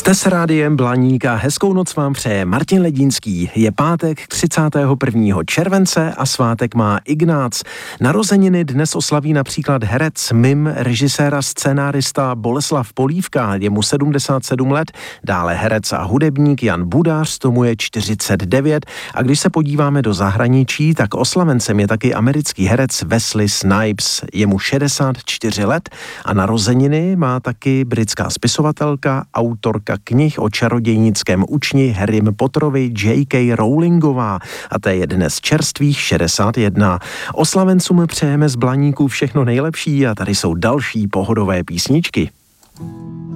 Jste s rádiem Blaník a hezkou noc vám přeje Martin Ledínský. Je pátek 31. července a svátek má Ignác. Narozeniny dnes oslaví například herec, mim, režisér a scénárista Boleslav Polívka, je mu 77 let, dále herec a hudebník Jan Budář, tomu je 49, a když se podíváme do zahraničí, tak oslavencem je taky americký herec Wesley Snipes, je mu 64 let a narozeniny má taky britská spisovatelka, autorka knih o čarodějnickém učni Harrym Potterovi J.K. Rowlingová a té je dnes čerstvých 61. Oslavencům přejeme z Blaníku všechno nejlepší a tady jsou další pohodové písničky.